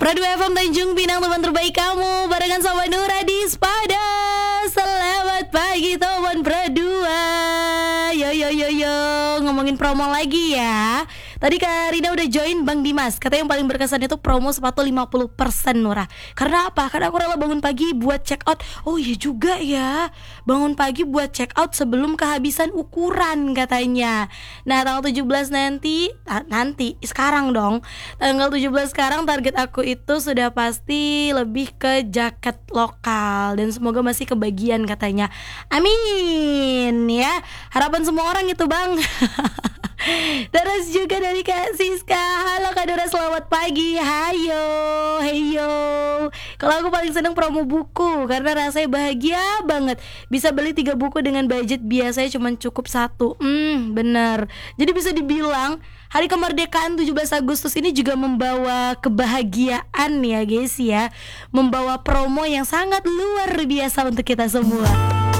Pradu FM Tanjung Pinang, teman terbaik kamu. Barengan sama Nura di Spada. Selamat pagi teman Pradua. Yo, ngomongin promo lagi ya. Tadi Kak Rina udah join Bang Dimas. Katanya yang paling berkesan itu promo sepatu 50% Nura. Karena apa? Karena aku rela bangun pagi buat check out. Oh iya juga ya, bangun pagi buat check out sebelum kehabisan ukuran katanya. Nah tanggal 17 nanti sekarang dong. Tanggal 17 sekarang target aku itu sudah pasti lebih ke jaket lokal. Dan semoga masih kebagian katanya. Amin ya. Harapan semua orang itu Bang. Terus juga dari Kak Siska. Halo Kak Dora, selamat pagi. Hayo, heyo. Kalau aku paling seneng promo buku, karena rasanya bahagia banget. Bisa beli 3 buku dengan budget biasanya cuma cukup 1. Bener. Jadi bisa dibilang Hari Kemerdekaan 17 Agustus ini juga membawa kebahagiaan ya guys ya. Membawa promo yang sangat luar biasa untuk kita semua.